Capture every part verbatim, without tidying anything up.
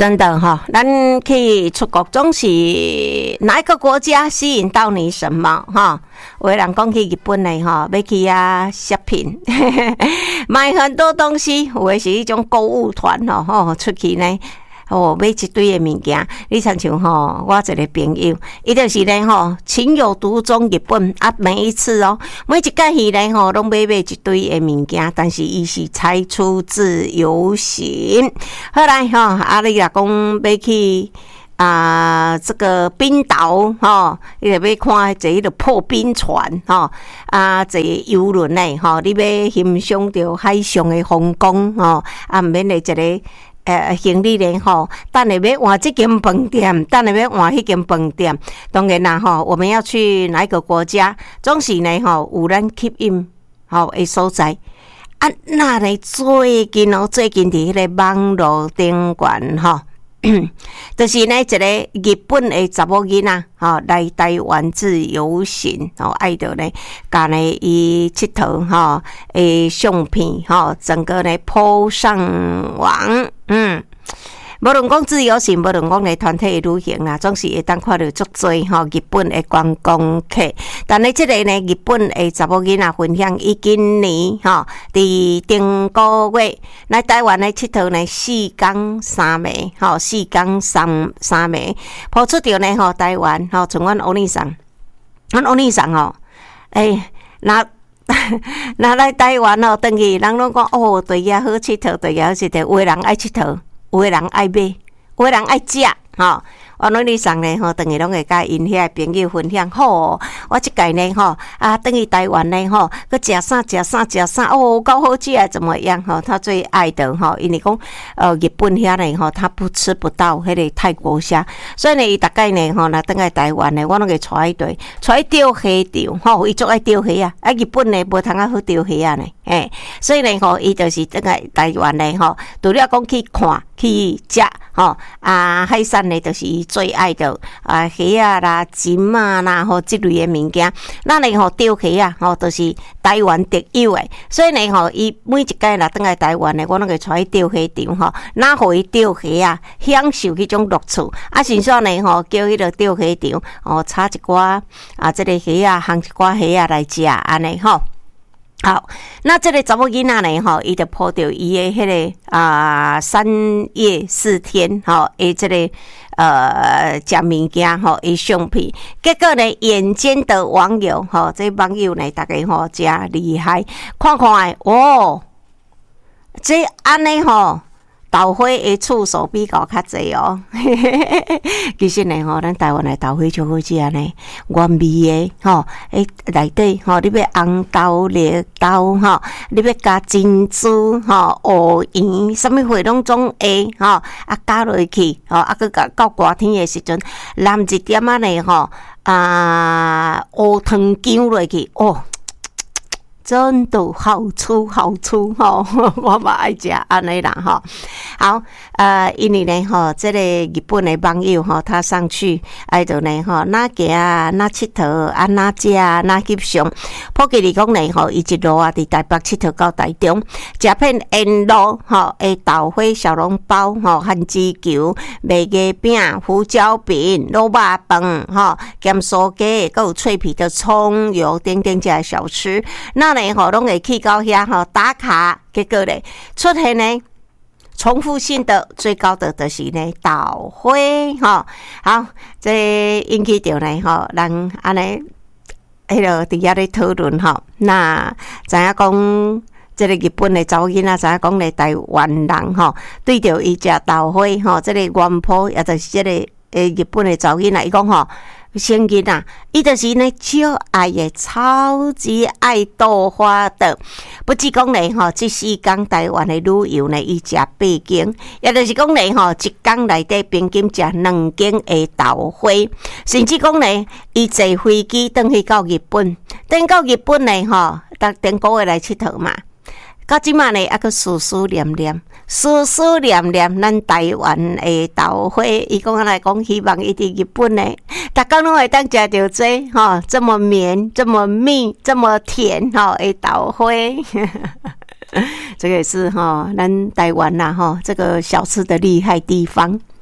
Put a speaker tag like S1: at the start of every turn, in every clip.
S1: 真的哈，咱去出国总是哪一个国家吸引到你什么哈？有的人讲去日本的哈，要去啊 shopping， 买很多东西，有的是一种购物团哦，吼出去呢。哦，买一堆的物件，你像像吼，我一个朋友，伊就是咧吼，情有独钟日本啊，每一次哦，每一届去咧吼，拢买买一堆的物件，但是伊是采取自由行。后来吼，啊，你若讲要去啊，这个冰岛吼，你著要看坐迄个破冰船吼，啊，坐游轮嘞吼，你要欣赏到海上的风光吼，啊，毋免咧一个。呃，行李咧吼，等下要换这间饭店，等下要换迄间饭店。当然啦吼，我们要去哪一个国家，总是呢吼有咱吸引吼的所在。啊，那咧最近哦，最近伫迄个网络顶悬吼。就是呢，一个日本的查某囡仔吼来台湾自由行，吼爱到呢，甲呢伊佚佗吼诶相片吼，整个呢抛上网，嗯。无论讲自由行，无论讲咧团体旅行啦，总是会当看到足多吼日本的观光客。但係即個呢，日本的查某囡仔分享，伊今年吼伫頂個月來台灣咧佚佗呢四天三暝，吼四天三三暝，拋出着呢吼台灣吼，從阮歐尼桑，阮歐尼桑吼，誒，那。那來台灣吼，等於人攏講哦，對遐好佚佗，對遐好佚佗，有個人愛佚佗。有的人愛買，有的人愛食，吼。我努力上呢，吼，等於攏會甲因遐朋友分享。吼，我即屆呢，吼，啊，等於台灣呢，吼，佮食啥食啥食啥，哦，夠好食啊，怎麼樣？吼，他最愛的，吼，因為講，呃，日本遐呢，吼，他不吃不到迄個泰國蝦，所以呢，伊大概呢，吼，若等來台灣呢，我攏會帶伊對，帶伊釣蝦場，吼，伊足愛釣蝦啊，啊，日本呢，無通啊好釣蝦啊呢，誒，所以呢，吼，伊就是等來台灣呢，吼，除了講去看去食，吼，啊，海產呢，就是伊最愛的啊，蝦啊啦、金啊啦，吼，即類的物件，咱呢吼釣蝦啊，吼，都是台灣特有的，所以呢，吼，伊每一屆若轉來台灣呢，我攏會帶伊釣蝦場，吼，哪互伊釣蝦啊，享受迄種樂趣，啊，甚至呢，吼，叫迄個釣蝦場，哦，炒一寡啊，即個蝦啊，烘一寡蝦啊來食，安尼吼。好，那這個查某囡仔呢？吼，伊就抱着伊的迄個啊三夜四天，吼，誒，這個呃食物件，吼，誒相片。結果呢，眼尖的網友，吼，這網友呢，大家吼真厲害，看看哦，這安尼吼。豆花的次數比較較濟哦，其實呢，吼，咱台灣的豆花就好食呢，原味的，吼，誒內底吼，你要紅豆、綠豆，吼，你要加珍珠，吼，芋圓，什麼貨攏總會，吼，啊加落去，吼，啊佮到到寒天的時陣，淋一點仔呢，吼，啊烏湯薑落去，哦。真的好吃好吃吼，我嘛愛食安尼啦吼。好，呃，因為呢吼，這個日本的網友吼，他上去愛到呢吼，哪行啊，哪佚佗啊，哪食啊，哪翕相。普吉嚟講呢吼，伊一路啊，佇台北佚佗到台中，食片沿路吼，誒豆花小籠包吼，番薯球、麥芽餅、胡椒餅、滷肉飯吼，鹹酥雞，還有脆皮的蔥油等等這小吃。那呢吼，攏會去到遐吼打卡，結果呢出現呢重複性的最高的就是呢豆花吼。好，這引起到呢吼，人安尼迄個佇遐咧討論吼。那知影講，這個日本的查某囡仔知影講咧台灣人吼，對着伊食豆花吼，這個原譜也就是這個誒日本的查某囡仔，伊講吼。先囡仔，伊就是呢超愛的，超級愛豆花的。不只講呢吼，即四天台灣的旅遊呢，伊食八間，也就是講呢吼，一天內底平均食兩間的豆花，甚至講呢，伊坐飛機轉去到日本，轉到日本呢吼，逐頂個月來佚佗嘛。到即馬呢，還閣思思念念，思思念念咱台灣的豆花。伊講來講，希望伊佇日本呢，逐工攏會當食到這吼，這麼綿、這麼密、這麼甜吼的豆花。這個是吼，咱台灣啦吼，這個小吃的厲害地方。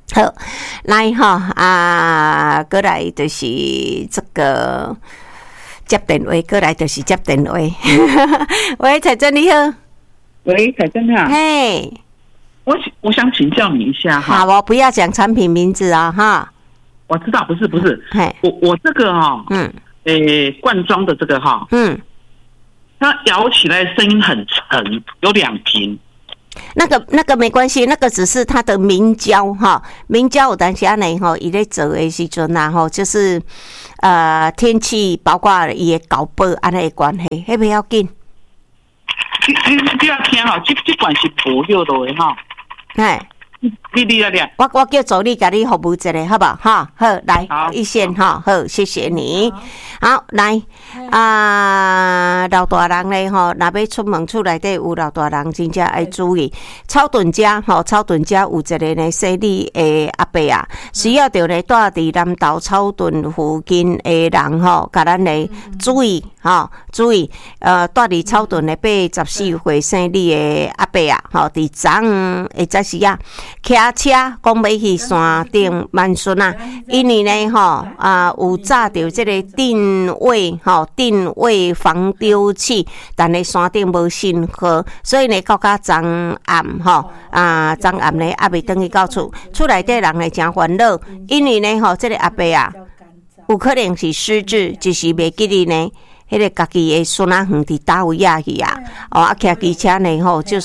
S1: 好，来哈啊，过来就是这个接电话，过来就是接电话。喂，彩珍你好。
S2: 喂，彩珍啊。
S1: 嘿，
S2: 我我想请教你一下哈。
S1: 好，我不要讲产品名字啊哈。
S2: 我知道，不是不是，
S1: 嘿，
S2: 我我这个哈，嗯，诶，罐装的这个哈，嗯，它摇起来声音很沉，有两瓶。
S1: 那个那个没关系，那个只是它的明胶哈，明胶有当下呢哈，伊咧做的时阵呐哈，就是呃天气包括伊的搞爆安尼的关系，迄不要紧。
S2: 你你不要听哈，这这罐是无药的哈，
S1: 哎。
S2: 你你来来，
S1: 我我叫助理给你服务一下，好不好？哈，好，来一线哈，好，谢谢你。好，来啊，老大人咧吼，若要出门厝内底有老大人，真正要注意。草屯家吼，草屯家有一个呢，生理的阿伯啊，需要着咧住伫南投草屯附近的人吼，甲咱咧注意吼，注意呃，住伫草屯的八十四岁生理的阿伯啊，吼，伫昨昏或者是啊。骑车讲要去山顶万顺啊，因为呢吼啊有炸着这个定位吼定位防丢器，但是山顶无信号，所以呢到甲昨暗吼啊昨暗呢还未转去到厝，厝内底人呢真烦恼，因为呢吼这个阿伯啊有可能是失智，就是袂记哩呢。迄个家己的孙仔远伫倒位啊去啊，哦啊骑机车呢吼就是。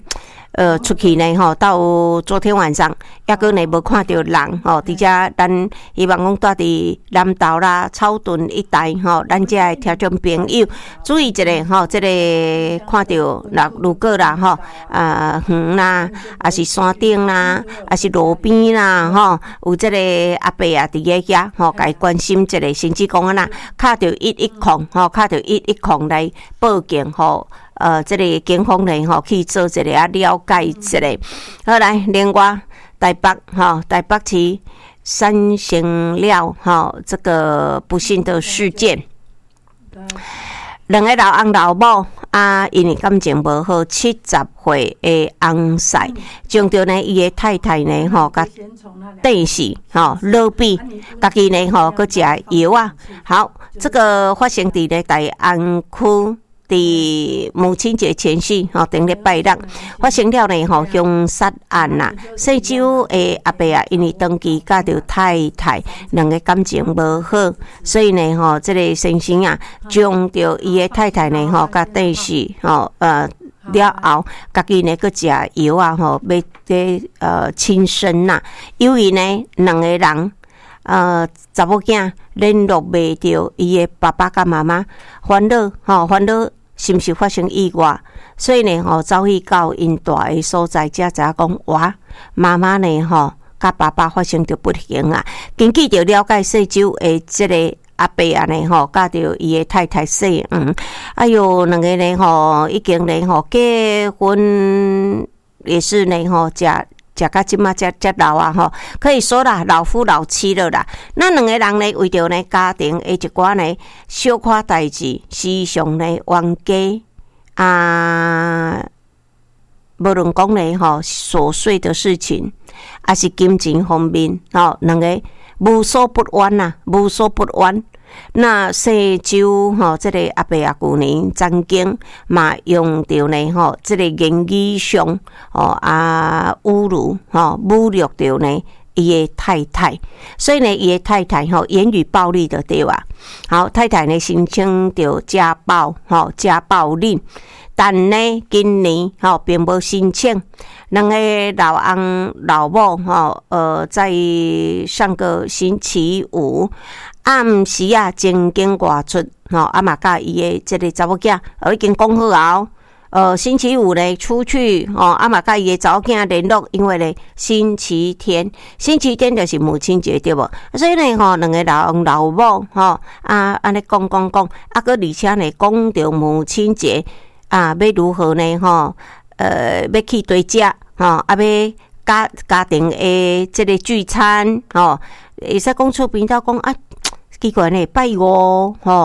S1: 呃，出去呢吼，到昨天晚上，抑个呢无看到人吼，伫遮咱希望讲住伫南投啦、草屯一带吼，咱遮的听众朋友注意一下吼，即、这个看到啦，如果啦吼，啊远啦，还是山顶啦，还是路边啦吼，有即个阿伯啊伫个遐吼，该关心一下，甚至讲啊呐，敲着一一空吼，敲着一一空来报警吼。呃，这个警方呢，吼去做一个啊了解一下。好来，另外台北哈，台北市三星了哈，这个不幸的事件，两个老翁老母啊，因为感情无好，七十岁的翁婿，将着呢伊的太太呢，吼，甲电死，吼落毙，家己呢，吼，搁食药啊。好，这个发生伫咧大安区。伫母亲节前夕，吼，顶礼拜六发生了呢，吼凶杀案呐。姓周的阿伯啊，因为登记嫁着太太，两个感情无好，所以呢，吼，这个先生啊，将着伊的太太呢，吼，甲电视，吼，呃，了后，家己呢，搁食药啊，吼，要这呃轻生呐。由于呢，两个人。呃，查某囝联络袂到伊的爸爸甲妈妈，烦恼吼，烦恼是毋是发生意外？所以呢，吼走去到因大个所在，才知讲哇，妈妈呢吼，甲爸爸发生着不幸啊。根据着了解，细周的即个阿伯啊呢吼，甲着伊的太太细嗯，哎哟，两个呢吼，已经呢吼结婚，也是呢吼食。食到即马才才老啊吼，可以说啦，老夫老妻了啦。那两个人呢，为着呢家庭的一寡呢小可代志，时常呢冤家啊，无论讲呢吼琐碎的事情，还是金钱方面，吼两个无所不冤呐，无所不冤。那西周吼，这个阿伯啊，旧年曾经嘛用着呢吼，这个言语上哦啊侮辱吼，侮辱着呢伊的太太，所以呢，伊的太太吼言语暴力的对吧？好，太太呢申请着家暴吼，家暴令，但呢今年吼并无申请。两个老翁老母吼，呃，在上个星期五。暗时啊，曾经外出吼，啊嘛甲伊的即个查某囝，已经讲好啊。呃，星期五呢出去哦，啊嘛甲伊的查某囝联络，因为呢星期天，星期天就是母亲节对无？所以呢吼，两个老翁老母吼，啊安尼讲讲讲，啊个而且呢讲到母亲节啊，要如何呢吼？呃，要去对食吼，啊要家家庭的即个聚餐吼，会使讲厝边头讲啊。奇怪呢，拜五吼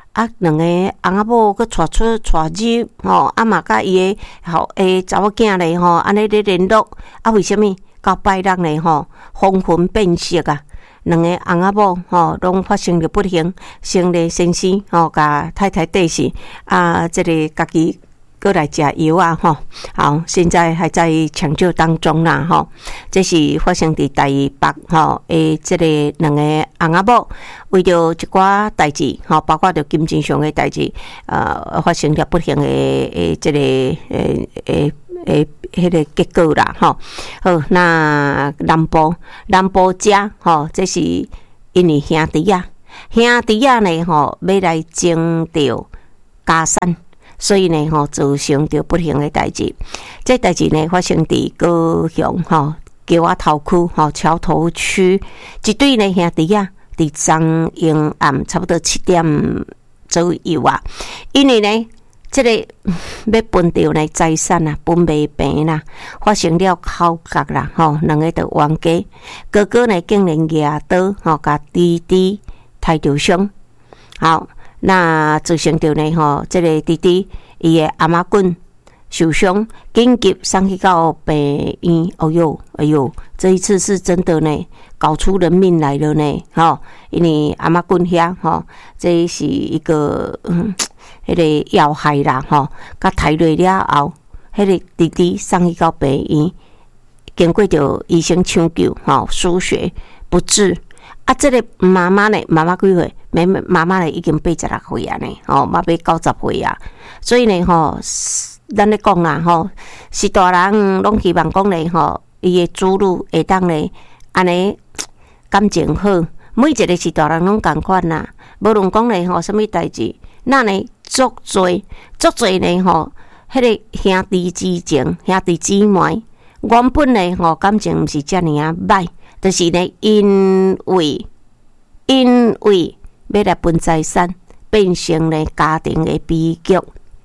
S1: 啊，两个翁仔某佮带出带入吼，啊嘛甲伊个吼诶查某囝咧吼，安尼咧联络，啊为虾米到拜六咧吼，风云变色啊？两个翁仔某吼，拢发生着不幸，先咧先生吼，甲太太对死啊，即、這个家己过来食药啊吼，好，现在还在抢救当中啦吼。这是发生伫台北吼诶，即个两个翁仔某为着一寡代志吼，包括着金钱上诶代志，呃，发生了不幸诶诶，即、這个诶诶诶，迄个结果啦吼。好，那南部南部遮吼，这是因为兄弟啊，兄弟啊呢吼，要来争着家产。所以呢，吼造成着不幸的代志。这代志呢，发生伫高雄吼桥仔头区吼桥头区一对呢兄弟啊，伫昨阴暗差不多七点左右啊，因为呢，这个要分着呢财产啊，分袂平啦，发生了口角啦，吼，两个着冤家，哥哥呢竟然举刀吼，甲弟弟杀着伤，好。那造成着呢吼，这个弟弟伊的阿妈棍受伤，紧急送去到病院。哦哟，哎哟，这一次是真的呢，搞出人命来了呢，吼！因为阿妈棍遐吼，这是一个嗯，迄、那个要害啦，吼，甲抬落了后，迄、那个弟弟送去到病院，经过着医生抢救，吼，输血不治。啊，这个妈妈呢，妈妈几岁？妹妹妈妈呢已经八十六岁啊呢，吼，嘛要九十岁啊。所以呢，吼，咱咧讲啦，吼，是大人拢希望讲咧，吼，伊的子女会当咧，安尼感情好。每一个是大人拢共款啦，无论讲咧吼，什么代志，那呢足多足多呢，吼，迄、那个兄弟之情、兄弟姊妹，原本呢，吼感情毋是遮尔啊歹。就是呢，因为因为要来分财产，变成呢家庭的悲剧。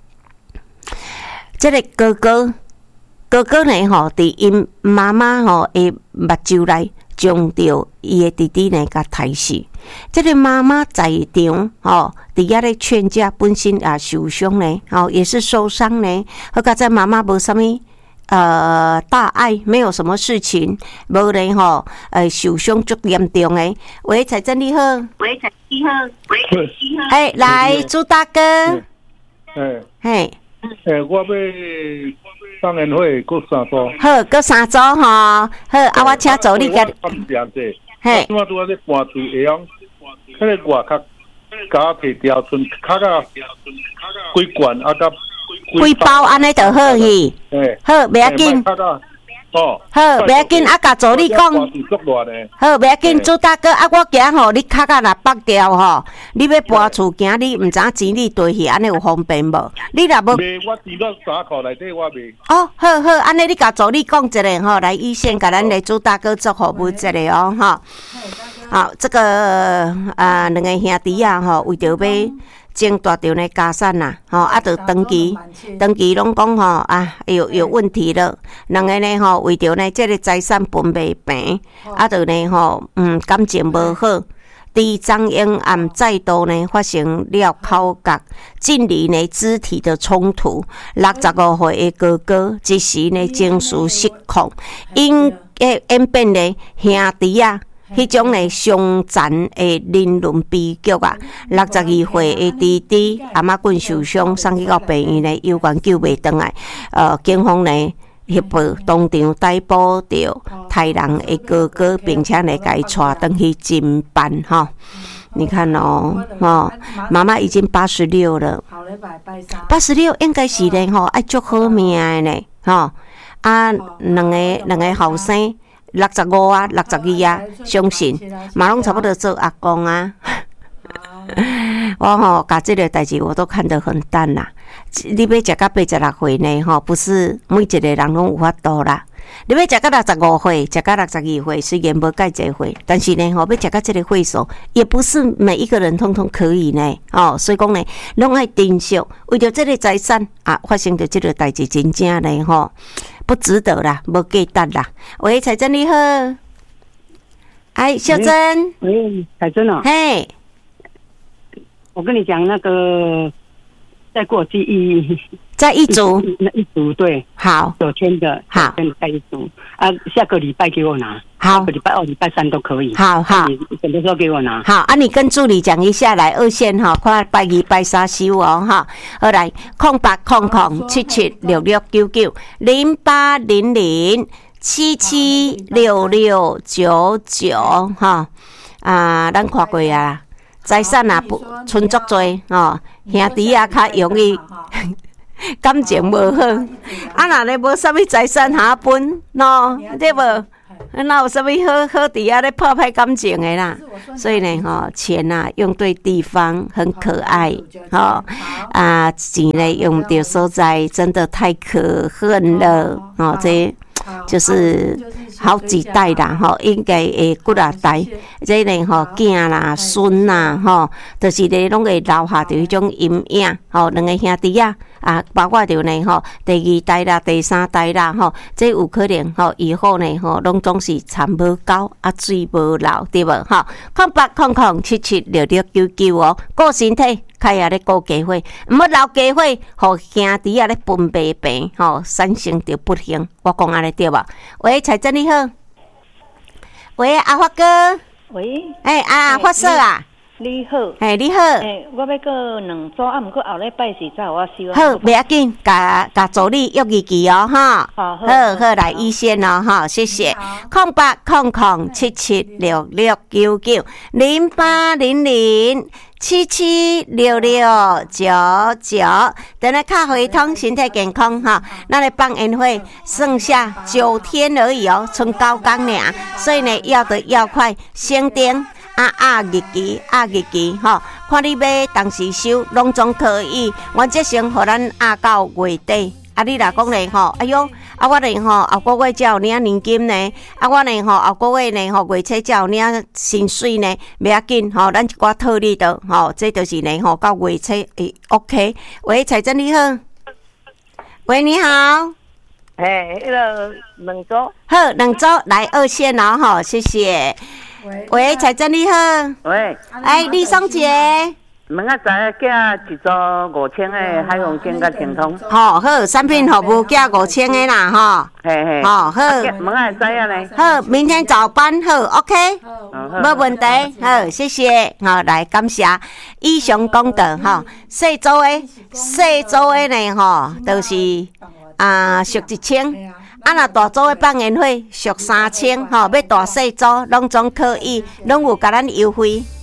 S1: 这个哥哥哥哥呢，吼，伫因妈妈吼的目睭内，将着伊的弟弟呢，甲杀死。这个妈妈在场吼，伫遐咧劝架，本身也受伤呢，吼，也是受伤呢。好甲在妈妈无啥物。呃，大爱没有什么事情，无人吼，呃，受伤足严重诶。喂，财政你好，
S2: 喂，财政好，喂，财政好，
S1: 哎，来，朱大哥，
S3: 哎，
S1: 嘿，
S3: 哎，我要当然会过三组，
S1: 好，过三组吼，好，啊，我请助你甲，
S3: 嘿，我拄仔咧搬厝下样，迄个外壳甲摕条村卡甲几罐啊甲。
S1: 几包安尼就好去，好，袂要紧，
S3: 哦，
S1: 好，袂要紧，啊，甲助理讲，好，袂要紧，朱大哥，啊，我惊吼，你脚甲若绑掉吼，你要搬厝，惊你毋知影钱你兑去，安尼有方便无？你若无，
S3: 我钱落衫裤内底，我袂。
S1: 哦，好好，安尼你甲助理讲一下吼，来医线甲咱的朱大哥做服务一下哦，吼，好，这个啊，两个兄弟啊，吼，为着要。争夺着呢家产呐，吼，啊，着登记，登记拢讲吼啊，有有问题了。两个呢吼，为着呢这个财产分袂平，啊，着呢吼，嗯，感情无好。伫昨阴暗再度呢发生了口角，进而呢肢体的冲突。六十五岁的哥哥一时呢情绪失控，因诶演变呢兄弟啊。迄种呢伤残的人伦悲剧啊！六十二岁的弟弟阿妈棍受伤，送去到病院呢，有关救袂倒来。呃，警方呢协报当场逮捕着杀人的哥哥，并且呢，甲伊带登去侦办哈。你看哦，哦，妈妈已经八十六了，八十六应该是呢吼，爱足好命的呢，吼啊，两个两个后生。六十五啊，六十二啊，相信嘛拢差不多做阿公啊。我吼，甲这个代志我都看得很淡啦。你要食到八十六岁呢，吼，不是每一个人拢有法度啦。你要食到六十五岁，食到六十二岁，虽然无介济岁，但是呢，吼，要食到这个岁数，也不是每一个人通通可以呢。哦，所以讲呢，拢爱珍惜，为着这个财产啊，发生着这个代志，真正呢，吼。不值得啦，无价值啦。喂，彩珍你好，哎，秀珍，
S4: 喂，彩珍哦，
S1: 嘿，
S4: 我跟你讲那个，再过去一
S1: 再一组，
S4: 一组对，
S1: 好，
S4: 九千的，
S1: 好，
S4: 跟你再一组啊，下个礼拜给我拿，
S1: 好，
S4: 下个礼拜二、礼拜三都可以，
S1: 好好，
S4: 你什么时候给我拿？
S1: 好啊，你跟助理讲一下，来二线哈，看拜二、拜三收哦哈。好来，空八空空七七六六九九零八零零七七六六九九哈啊，咱看过啊。财产啊，不存足多哦，兄弟啊较容易感情无好，啊若咧无啥物财产下分喏，对无？哪有啥物好好伫遐咧破坏感情的啦？所以呢，吼钱啊用对地方很可爱，吼啊钱呢用对所在真的太可恨了，哦这。就是好几代啦，吼，应该会几啊代，这呢吼囝啦、孙啦，吼，就是咧拢会留下着迄种阴影，吼，两个兄弟啊，啊，包括着呢吼，第二代啦、第三代啦，吼，这有可能吼，以后呢吼，拢总是田无高啊，水无流，对无？吼，空八空空七七六六九九哦，顾身体。开啊咧顾家伙，毋要留家伙，互兄弟啊咧分白病，吼，产生着不幸。我讲安尼对吧？喂，财政你好，喂，阿发哥，
S5: 喂，
S1: 哎、欸、啊，发色啊，
S5: 你好，
S1: 哎、欸、你好，
S5: 哎、欸，我要过两组，啊，毋过后礼拜是才有我收。
S1: 好，袂要紧，甲甲助理约日期哦，哈，
S5: 好，好，
S1: 好，来一线哦，哈，谢谢，空八空空七七六六九九零八零零。七七六六九九，等下卡回通，身体健康哈。咱来办宴会，剩下九天而已哦，剩九天呢，所以呢，要得要快，先订啊啊日期啊日期哈，看你要当时收，拢总可以。原则上，互咱压到月底。啊，你若讲咧吼，哎哟，啊我咧吼后个月才有领年金呢，啊我咧吼后个月咧吼月初才有领薪水呢，袂要紧吼，咱一寡套利的吼，这就是咧吼到月初诶 OK。喂，财政你好，喂你好，
S6: 哎，迄个两组，
S1: 好两组来二线哦吼，谢谢。喂，财政你好，
S6: 喂，
S1: 哎李松杰。
S6: 问啊，知影寄一组五千的海洋金甲天通。
S1: 好好，产品服务寄五千的啦，哈。
S6: 嘿嘿。
S1: 好好。
S6: 问啊，知影咧。
S1: 好，明天早班好 ，OK。没问题，好，谢谢。好，来感谢以上讲的哈，细组的细组的呢，吼，就是啊，属一千。啊，若大组的办宴会属三千，吼，要大细组拢总可以，拢有甲咱优惠。